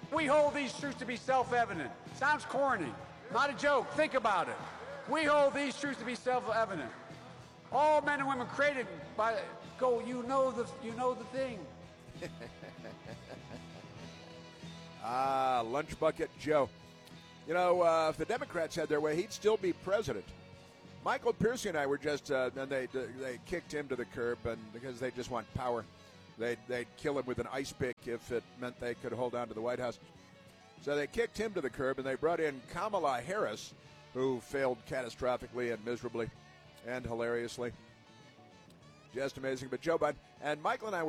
We hold these truths to be self-evident. Sounds corny. Not a joke. Think about it. We hold these truths to be self-evident. All men and women created by you know the thing. Lunch Bucket Joe. You know, if the Democrats had their way, he'd still be president. Michael Piercy and I were just, and they kicked him to the curb, and because they just want power, they'd kill him with an ice pick if it meant they could hold on to the White House. So they kicked him to the curb, and they brought in Kamala Harris, who failed catastrophically and miserably and hilariously. Just amazing. But Joe Biden and Michael and I